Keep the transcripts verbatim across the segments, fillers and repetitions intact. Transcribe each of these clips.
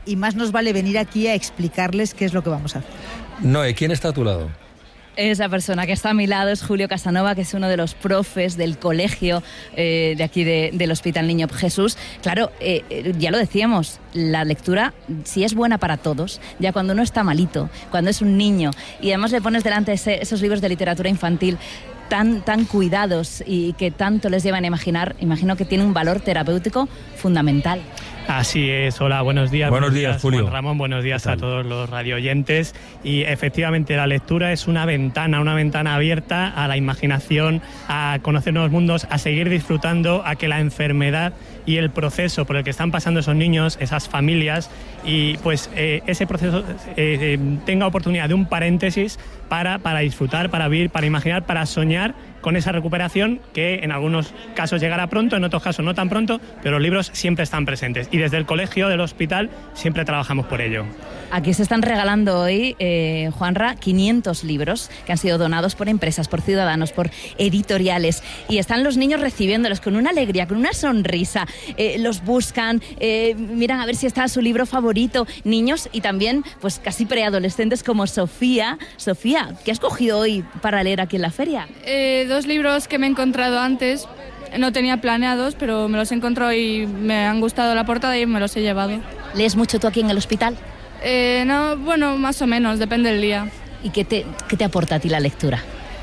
y más nos vale venir aquí a explicarles qué es lo que vamos a hacer. Noé, ¿quién está a tu lado? Esa persona que está a mi lado es Julio Casanova, que es uno de los profes del colegio eh, de aquí de, del Hospital Niño Jesús. Claro, eh, eh, ya lo decíamos, la lectura sí es buena para todos, ya cuando uno está malito, cuando es un niño, y además le pones delante ese, esos libros de literatura infantil tan, tan cuidados y que tanto les llevan a imaginar, imagino que tiene un valor terapéutico fundamental. Así es, hola, buenos días. Buenos días, Julio. Juan Ramón, buenos días a todos los radioyentes. Y efectivamente la lectura es una ventana, una ventana abierta a la imaginación, a conocer nuevos mundos, a seguir disfrutando, a que la enfermedad y el proceso por el que están pasando esos niños, esas familias, y pues eh, ese proceso eh, tenga oportunidad de un paréntesis para, para disfrutar, para vivir, para imaginar, para soñar con esa recuperación que en algunos casos llegará pronto, en otros casos no tan pronto, pero los libros siempre están presentes y desde el colegio, del hospital, siempre trabajamos por ello. Aquí se están regalando hoy, eh, Juanra, quinientos libros que han sido donados por empresas, por ciudadanos, por editoriales, y están los niños recibiéndolos con una alegría, con una sonrisa, eh, los buscan, eh, miran a ver si está su libro favorito, niños y también pues casi preadolescentes como Sofía. Sofía, ¿qué has cogido hoy para leer aquí en la feria? Eh, dos libros que me he encontrado antes, no tenía planeados, pero me los he encontrado y me han gustado la portada y me los he llevado. ¿Lees mucho tú aquí en el hospital? Eh, no, bueno, más o menos, depende del día. ¿Y qué te, qué te aporta a ti la lectura?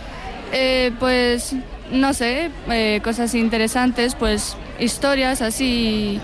Eh, pues, no sé, eh, cosas interesantes, pues historias así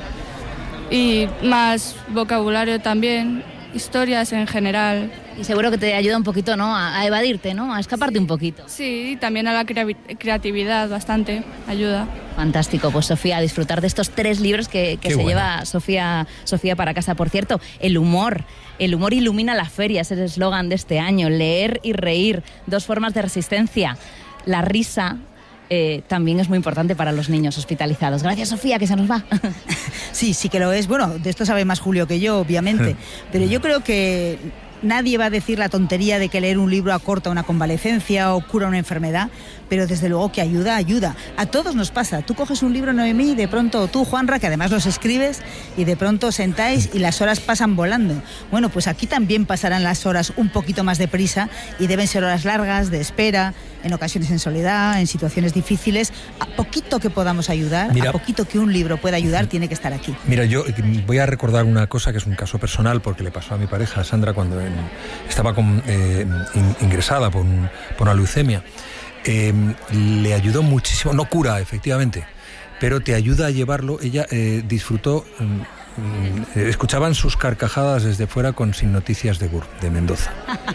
y más vocabulario también, historias en general. Y seguro que te ayuda un poquito, ¿no?, a, a evadirte, ¿no?, a escaparte sí, un poquito. Sí, y también a la crea- creatividad bastante, ayuda. Fantástico, pues Sofía, a disfrutar de estos tres libros que, que se bueno. lleva Sofía, Sofía para casa. Por cierto, el humor, el humor ilumina la feria, es el eslogan de este año, leer y reír, dos formas de resistencia. La risa eh, también es muy importante para los niños hospitalizados. Gracias, Sofía, que se nos va. Sí, sí que lo es. Bueno, de esto sabe más Julio que yo, obviamente, pero yo creo que nadie va a decir la tontería de que leer un libro acorta una convalecencia o cura una enfermedad, pero desde luego que ayuda, ayuda. A todos nos pasa. Tú coges un libro, Noemí, y de pronto tú, Juanra, que además los escribes, y de pronto sentáis y las horas pasan volando. Bueno, pues aquí también pasarán las horas un poquito más deprisa y deben ser horas largas, de espera, en ocasiones en soledad, en situaciones difíciles. A poquito que podamos ayudar, Mira, a poquito que un libro pueda ayudar, tiene que estar aquí. Mira, yo voy a recordar una cosa que es un caso personal, porque le pasó a mi pareja, Sandra, cuando en, estaba con, eh, in, ingresada por, un, por una leucemia. Eh, le ayudó muchísimo, no cura efectivamente, pero te ayuda a llevarlo. Ella eh, disfrutó, eh, escuchaban sus carcajadas desde fuera con Sin Noticias de Gur, de Mendoza.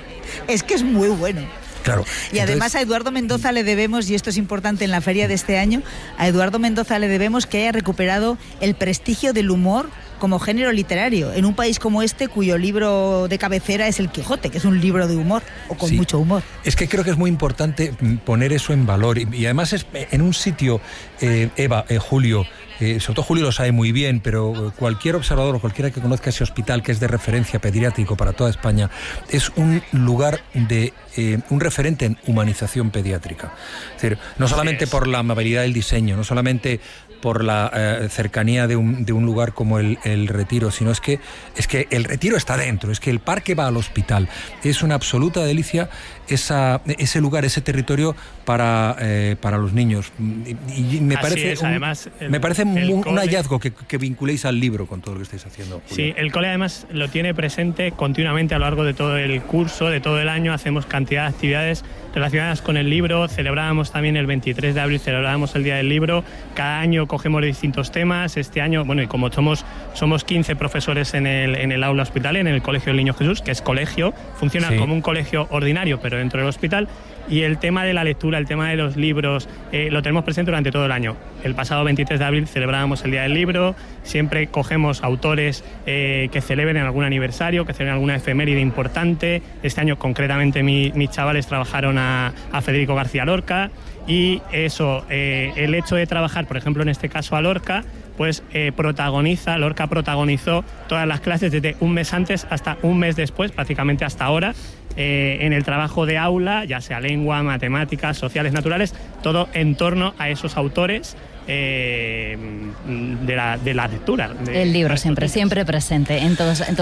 Es que es muy bueno. Claro. Y además Entonces, a Eduardo Mendoza le debemos, y esto es importante en la feria de este año, a Eduardo Mendoza le debemos que haya recuperado el prestigio del humor como género literario, en un país como este cuyo libro de cabecera es El Quijote, que es un libro de humor, o con sí. mucho humor. Es que creo que es muy importante poner eso en valor, y, y además es en un sitio, eh, Eva, eh, Julio, Eh, sobre todo Julio lo sabe muy bien, pero cualquier observador o cualquiera que conozca ese hospital, que es de referencia pediátrico para toda España, es un lugar de eh, un referente en humanización pediátrica. Es decir, no solamente por la amabilidad del diseño, no solamente por la eh, cercanía de un, de un lugar como el, el Retiro, sino es que, es que el Retiro está dentro, es que el parque va al hospital. Es una absoluta delicia esa, ese lugar, ese territorio para, eh, para los niños. Y, y me, parece es, un, además, el, me parece un, un cole... hallazgo que, que vinculéis al libro con todo lo que estáis haciendo, Julio. Sí, el cole además lo tiene presente continuamente a lo largo de todo el curso, de todo el año. Hacemos cantidad de actividades relacionadas con el libro. Celebrábamos también el veintitrés de abril, celebrábamos el Día del Libro. Cada año cogemos distintos temas. Este año, bueno, y como somos, somos quince profesores en el, en el aula hospitalaria, en el Colegio del Niño Jesús, que es colegio, funciona sí. como un colegio ordinario, pero dentro del hospital. Y el tema de la lectura, el tema de los libros, eh, lo tenemos presente durante todo el año. El pasado veintitrés de abril celebrábamos el Día del Libro, siempre cogemos autores eh, que celebren algún aniversario, que celebren alguna efeméride importante. Este año concretamente mi, mis chavales trabajaron a, a Federico García Lorca, y eso, eh, el hecho de trabajar, por ejemplo en este caso a Lorca, pues eh, protagoniza, Lorca protagonizó todas las clases desde un mes antes hasta un mes después, prácticamente hasta ahora, eh, en el trabajo de aula, ya sea lengua, matemáticas, sociales, naturales, todo en torno a esos autores eh, de, la, de la lectura. De el libro siempre, siempre presente en todos, en todos